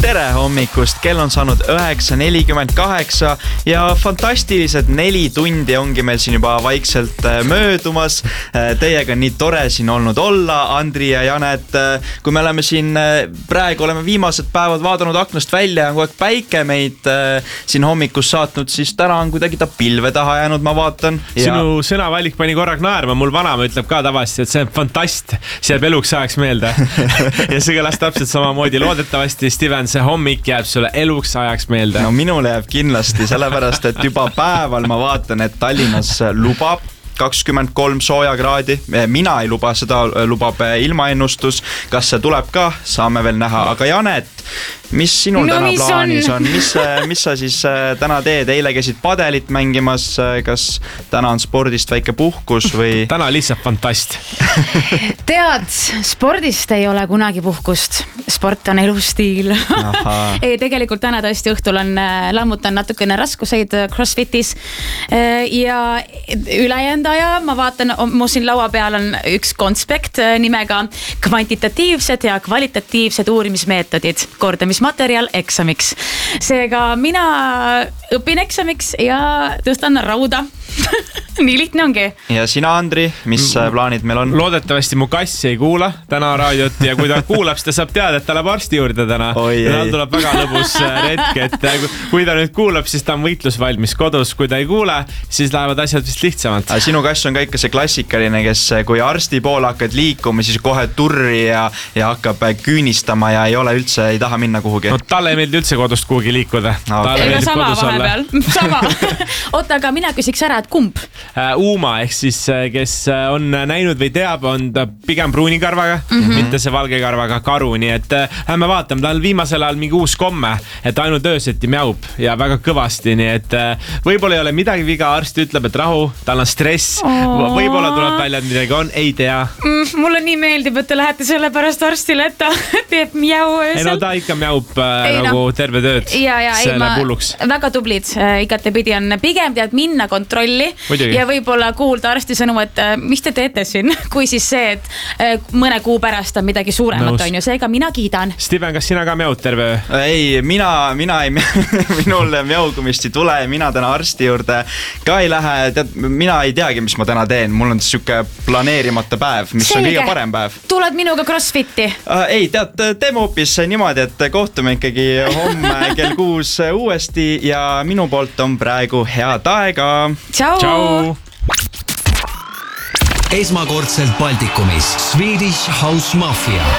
Tere hommikust, kell on saanud 9:48 ja fantastilised 4 tundi ongi meil siin juba vaikselt möödumas. Teiega on nii tore siin olnud olla, Andri ja Janet. Kui me oleme siin, praegu oleme viimased päevad vaadanud aknast välja ja kogu aeg päike meid siin hommikus saatnud, siis täna on kuidagi ta pilve taha jäänud, ma vaatan. Sinu sõnavalik pani korraks naerma, mul vanaema ütleb ka tavaliselt, et see on fantast, see jääb eluks ajaks meelde. Ja see kõlas täpselt samamoodi, loodetavasti Steven, see hommik jääb sulle eluks ajaks meelde. No minule jääb kindlasti, sellepärast et juba päeval ma vaatan, et Tallinnas lubab 23 sooja kraadi. Mina ei luba, seda lubab ilmaennustus. Kas see tuleb ka, saame veel näha. Aga Janet, mis sinul täna plaanis on? Mis sa siis täna teed? Eile käisid padelit mängimas. Kas täna on spordist väike puhkus või? Täna lihtsalt fantast. Tead, spordist ei ole kunagi puhkust. Sport on elustiil. Ei, tegelikult täna tõesti õhtul on lammutan natukene raskuseid CrossFitis ja ülejäänud aja ma vaatan, mu siin laua peal on üks konspekt nimega kvantitatiivsed ja kvalitatiivsed uurimismeetodid, kordamismaterjal eksamiks. Seega mina õpin eksamiks ja tõstan rauda. Nii lihtne ongi. Ja sina, Andri, mis plaanid meil on? Loodetavasti mu kass ei kuula täna raadiot ja kui ta kuulab, siis ta saab teada, et ta läheb arsti juurde täna. Tal tuleb väga lõbus retk, et kui ta nüüd kuulab, siis ta on võitlusvalmis kodus. Kui ta ei kuule, siis lähevad asjad vist lihtsamalt. Sinu kass on ka ikka see klassikaline, kes kui arsti poole hakkad liikuma, siis kohe turri ja hakkab küünistama ja ei taha minna kuhugi. No talle ei meeldi üldse kodust kuhugi liikuda. Sama vahepeal. Sama. Oota, aga mina küsiks ära, et kumb? Uuma ehk siis, kes on näinud või teab, on ta pigem pruunikarvaga, mitte see valgekarvaga karu, nii et me vaatame, tal viimasel ajal mingi uus komme, et ainult ööseti mjaub ja väga kõvasti, nii et võib-olla ei ole midagi viga, arst ütleb, et rahu, tal on stress, võib-olla tuleb välja, et midagi on, ei tea. Mulle nii meeldib, et te lähete selle pärast arstile, et ta teeb mjau öösel. Ei no ta ikka mjaub nagu terve tööd, see läheb hulluks. Väga tublid, igatepidi on pigem tead minna kontrolli. Muidugi. Ja võib-olla kuulda arsti sõnu, et mis te teete siin, kui siis see, et mõne kuu pärast on midagi suuremat, on ju, seega mina kiidan. Steven, kas sina ka mjaud terve öö? Ei, mina ei, minul mjaugumist ei tule, mina täna arsti juurde ka ei lähe, tead, mina ei teagi, mis ma täna teen, mul on siuke planeerimata päev, mis on kõige parem päev. Tuled minuga CrossFiti? Ei, tead, teeme hoopis niimoodi, et kohtume ikkagi homme kell 6 uuesti ja minu poolt on praegu head aega. Ciao! Esmakordselt Baltikumis Swedish House Mafia.